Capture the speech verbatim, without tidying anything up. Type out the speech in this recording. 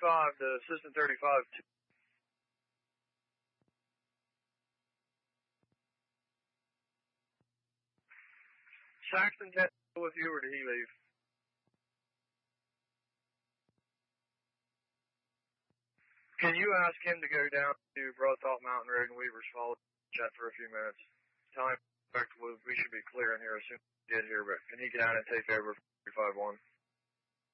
thirty-five to Assistant thirty-five. Saxton Ted with you, or did he leave? Can you ask him to go down to Broadtop Mountain Road and Weaver's Falls, chat for a few minutes? Tell him we should be clearing here as soon as we get here, but can he get down and take over thirty-five one?